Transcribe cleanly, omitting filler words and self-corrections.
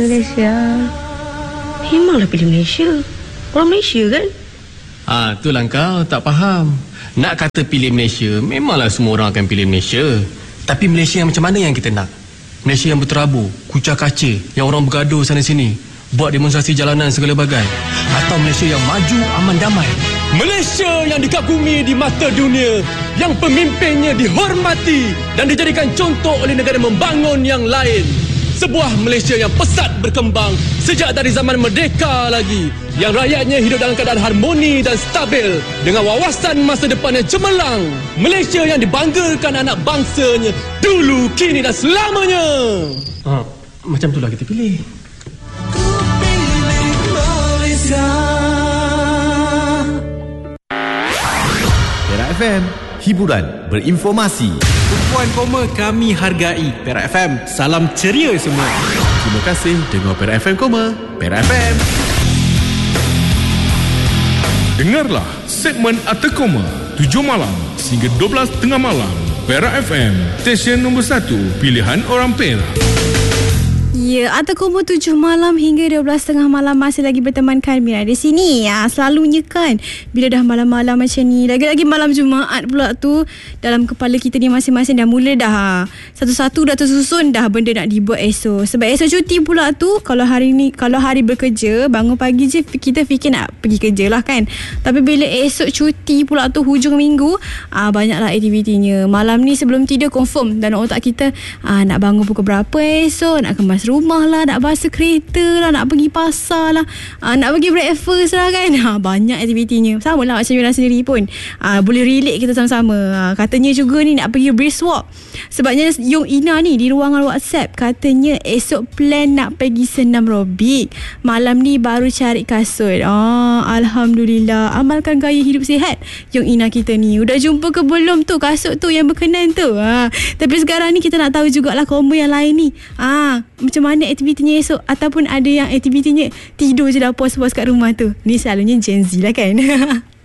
Malaysia. Memanglah pilih Malaysia. Orang Malaysia kan? Itulah kau tak faham. Nak kata pilih Malaysia, memanglah semua orang akan pilih Malaysia. Tapi Malaysia yang macam mana yang kita nak? Malaysia yang berterabur, kucak kacir, yang orang bergaduh sana sini, buat demonstrasi jalanan segala bagai? Atau Malaysia yang maju, aman, damai? Malaysia yang dikagumi di mata dunia, yang pemimpinnya dihormati dan dijadikan contoh oleh negara membangun yang lain. Sebuah Malaysia yang pesat berkembang sejak dari zaman merdeka lagi, yang rakyatnya hidup dalam keadaan harmoni dan stabil dengan wawasan masa depan yang cemerlang. Malaysia yang dibanggakan anak bangsanya dulu, kini dan selamanya. Macam itulah kita pilih. Ku pilih Malaysia. Perak FM, hiburan berinformasi. Puan koma kami hargai. Perak FM, salam ceria semua. Terima kasih dengar Perak FM Koma. Perak FM. Dengarlah segmen Arta Koma 7 malam hingga 12 tengah malam. Perak FM, stesen nombor 1 pilihan orang Perak. Ya, Arta Koma 7 malam hingga 12 tengah malam masih lagi bertemankan Mira di sini. Selalunya kan bila dah malam-malam macam ni, lagi-lagi malam Jumaat pula tu, dalam kepala kita ni masing-masing dah mula dah satu-satu dah tersusun dah benda nak dibuat esok. Sebab esok cuti pula tu, kalau hari bekerja, bangun pagi je kita fikir nak pergi kerja lah kan. Tapi bila esok cuti pula tu, hujung minggu, banyaklah aktivitinya. Malam ni sebelum tidur confirm dalam otak kita, nak bangun pukul berapa esok, nak kemas rumah lah, nak basuh kereta lah, nak pergi pasar lah, nak pergi breakfast lah kan. Banyak aktivitinya. Sama lah macam Yura sendiri pun, boleh relate kita sama-sama. Katanya juga ni nak pergi brisk walk. Sebabnya Yung Ina ni di ruangan WhatsApp katanya esok plan nak pergi senam aerobik. Malam ni baru cari kasut. Alhamdulillah, amalkan gaya hidup sihat Yung Ina kita ni. Udah jumpa ke belum tu kasut tu yang berkenan tu? Tapi sekarang ni kita nak tahu jugalah combo yang lain ni. Macam mana aktivitinya esok, ataupun ada yang aktivitinya tidur je dah puas-puas kat rumah tu. Ni selalunya Gen Z lah kan.